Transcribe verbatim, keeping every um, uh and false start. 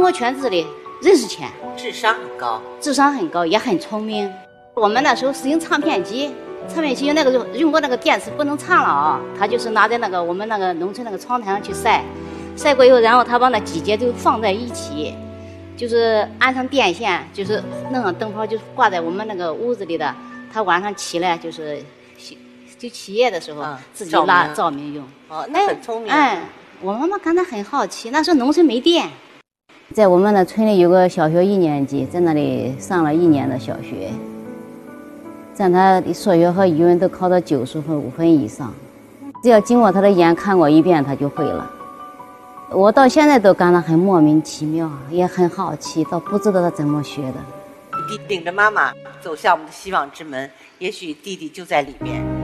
生活圈子里认识钱， 智商很高， 智商很高，也很聪明。我们那时候使用唱片机，唱片机那个用用过那个电池不能唱了啊，他就是拿在那个我们那个农村那个窗台上去晒，晒过以后，然后他把那几节就放在一起，就是安上电线，就是弄上灯泡，就是挂在我们那个屋子里的。他晚上起来就是就起夜的时候、嗯、自己拉照明用。 哦，那很聪明。 哎，我妈妈感到很好奇，那时候农村没电。在我们的村里有个小学一年级，在那里上了一年的小学，在他数学和语文都考到九十分五分以上，只要经过他的眼看过一遍，他就会了。我到现在都感到很莫名其妙，也很好奇，倒不知道他怎么学的。 弟领着妈妈走向我们的希望之门，也许弟弟就在里面。